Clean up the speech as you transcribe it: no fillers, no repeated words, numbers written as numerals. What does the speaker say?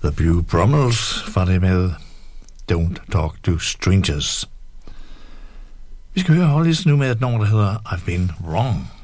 The Blue Brummels var det med Don't Talk to Strangers. Vi skal høre Hollis nu med et nummer, der hedder I've Been Wrong.